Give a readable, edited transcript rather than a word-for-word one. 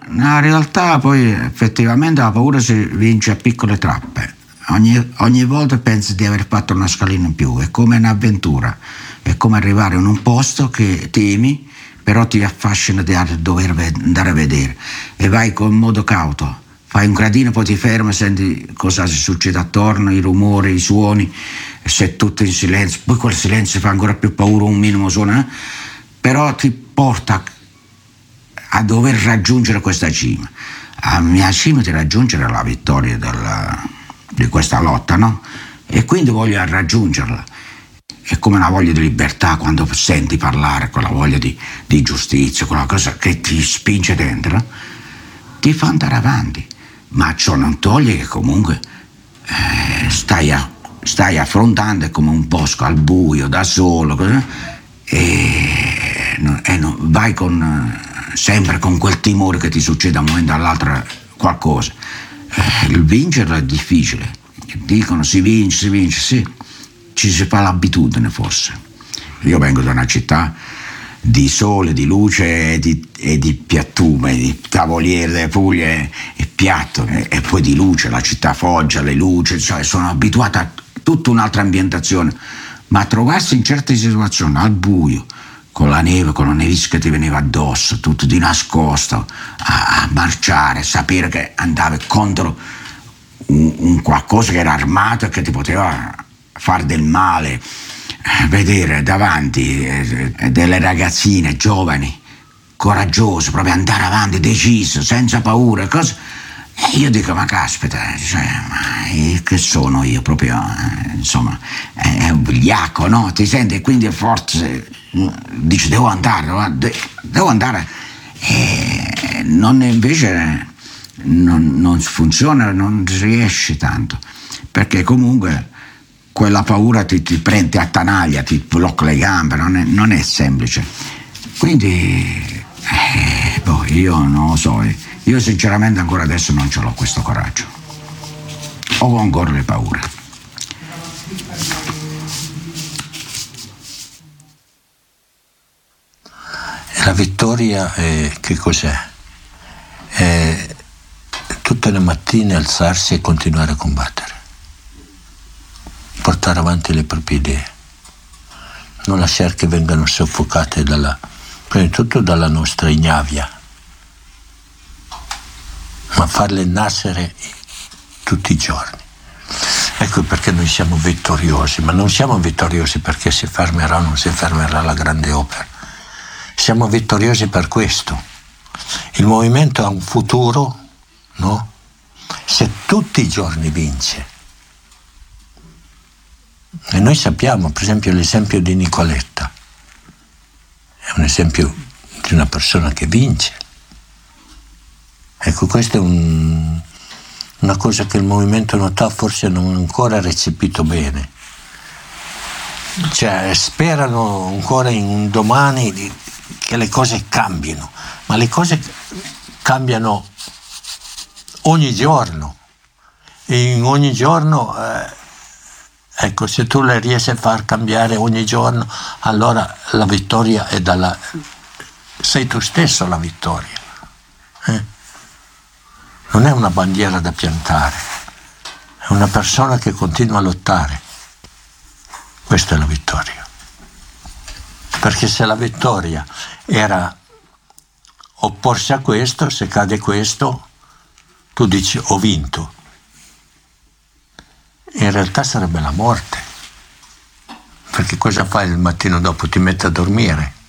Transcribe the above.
nella realtà poi effettivamente la paura si vince a piccole tappe. Ogni volta pensi di aver fatto una scalina in più, è come un'avventura, è come arrivare in un posto che temi, però ti affascina di dover andare a vedere e vai con modo cauto, fai un gradino, poi ti fermi, senti cosa si succede attorno, i rumori, i suoni, sei tutto in silenzio, poi quel silenzio fa ancora più paura, un minimo suono, però ti porta a dover raggiungere questa cima. La mia cima di raggiungere la vittoria di questa lotta, no? E quindi voglio raggiungerla. È come una voglia di libertà quando senti parlare, quella voglia di giustizia, quella cosa che ti spinge dentro, ti fa andare avanti. Ma ciò non toglie che comunque stai affrontando come un bosco al buio, da solo, vai sempre con quel timore che ti succede da un momento all'altro qualcosa. Il vincerlo è difficile. Dicono si vince, sì, ci si fa l'abitudine forse. Io vengo da una città di sole, di luce e di piattume, di tavoliere, delle Puglie e piatto, e poi di luce, la città Foggia, le luci, cioè sono abituato a tutta un'altra ambientazione, ma trovarsi in certe situazioni al buio, con la neve, con la nevisca che ti veniva addosso, tutto di nascosto, a marciare, sapere che andavi contro un qualcosa che era armato e che ti poteva far del male, vedere davanti delle ragazzine giovani, coraggiose, proprio andare avanti, deciso, senza paura, cose. E io dico, ma caspita, cioè, che sono io proprio, insomma, è un vigliacco, no? Ti senti e quindi forse dici devo andare, e non invece non funziona, non riesci tanto, perché comunque quella paura ti prende, ti attanaglia, ti blocca le gambe, non è semplice. Quindi io non lo so, io sinceramente ancora adesso non ce l'ho questo coraggio, ho ancora le paure. La vittoria che cos'è? È tutte le mattine alzarsi e continuare a combattere, portare avanti le proprie idee, non lasciare che vengano soffocate prima di tutto dalla nostra ignavia, ma farle nascere tutti i giorni. Ecco perché noi siamo vittoriosi, ma non siamo vittoriosi perché si fermerà o non si fermerà la grande opera. Siamo vittoriosi per questo. Il movimento ha un futuro, no? Se tutti i giorni vince. E noi sappiamo, per esempio, l'esempio di Nicoletta. È un esempio di una persona che vince. Ecco, questa è una cosa che il movimento Notà forse non ha ancora recepito bene. Cioè, sperano ancora in un domani che le cose cambino, ma le cose cambiano ogni giorno. E in ogni giorno, ecco, se tu le riesci a far cambiare ogni giorno, allora la vittoria è sei tu stesso la vittoria. Non è una bandiera da piantare, è una persona che continua a lottare. Questa è la vittoria. Perché se la vittoria era opporsi a questo, se cade questo, tu dici ho vinto. In realtà sarebbe la morte. Perché cosa fai il mattino dopo? Ti metti a dormire.